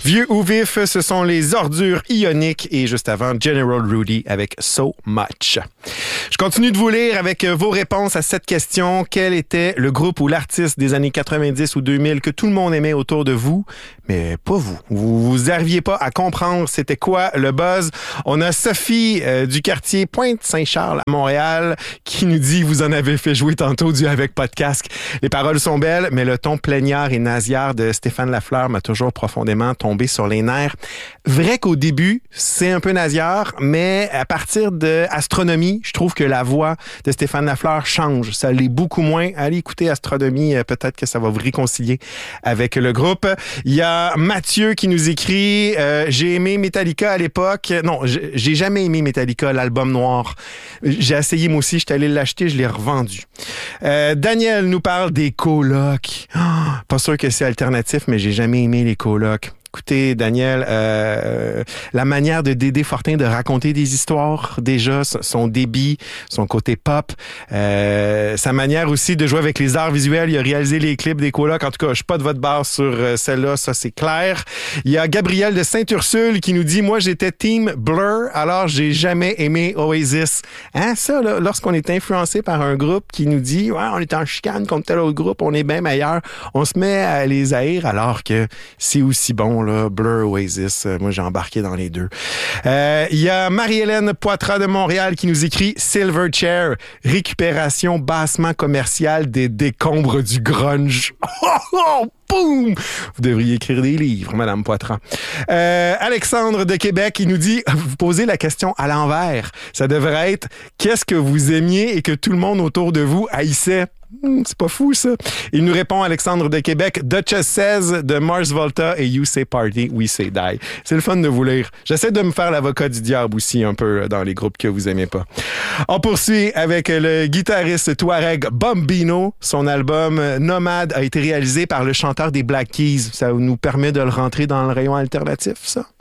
Vieux ou vif, ce sont les ordures ioniques et juste avant, General Rudy avec So Much. Je continue de vous lire avec vos réponses à cette question. Quel était le groupe ou l'artiste des années 90 ou 2000 que tout le monde aimait autour de vous, mais pas vous? Vous n'arriviez pas à comprendre c'était quoi le buzz. On a Sophie du quartier Pointe-Saint-Charles à Montréal qui nous dit « Vous en avez fait jouer tantôt du Avec pas de casque. Les paroles sont belles, mais le ton plaignard et nasillard de Stéphane Lafleur m'a toujours profondément tombé sur les nerfs. » Vrai qu'au début, c'est un peu nasillard, mais à partir de Astronomie, je trouve que la voix de Stéphane Lafleur change. Ça l'est beaucoup moins. Allez écouter Astronomie, peut-être que ça va vous réconcilier avec le groupe. Il y a Mathieu qui nous écrit j'ai aimé Metallica à l'époque. Non, j'ai jamais aimé Metallica, l'album noir. J'ai essayé moi aussi, j'étais allé l'acheter, je l'ai revendu. Daniel nous parle des colocs. Oh, pas sûr que c'est alternatif, mais j'ai jamais aimé les colocs. Écoutez, Daniel, la manière de Dédé Fortin de raconter des histoires, déjà, son débit, son côté pop, sa manière aussi de jouer avec les arts visuels, il a réalisé les clips des colocs. En tout cas, je suis pas de votre barre sur celle-là, ça c'est clair. Il y a Gabriel de Sainte-Ursule qui nous dit « Moi, j'étais team Blur, alors j'ai jamais aimé Oasis. » Hein, ça, là, lorsqu'on est influencé par un groupe qui nous dit « Ouais, on est en chicane contre tel autre groupe, on est bien meilleur. » On se met à les haïr alors que c'est aussi bon. Là, Blur, Oasis, moi j'ai embarqué dans les deux. Il y a Marie-Hélène Poitras de Montréal qui nous écrit Silverchair, récupération bassement commerciale des décombres du grunge. Boum! Vous devriez écrire des livres, Madame Poitras. Alexandre de Québec, il nous dit, vous posez la question à l'envers. Ça devrait être, qu'est-ce que vous aimiez et que tout le monde autour de vous haïssait? C'est pas fou, ça. Il nous répond, Alexandre de Québec, Duchess Says de Mars Volta et You Say Party, We Say Die. C'est le fun de vous lire. J'essaie de me faire l'avocat du diable aussi un peu dans les groupes que vous aimez pas. On poursuit avec le guitariste Touareg Bombino. Son album Nomade a été réalisé par le chanteur des Black Keys. Ça nous permet de le rentrer dans le rayon alternatif, ça?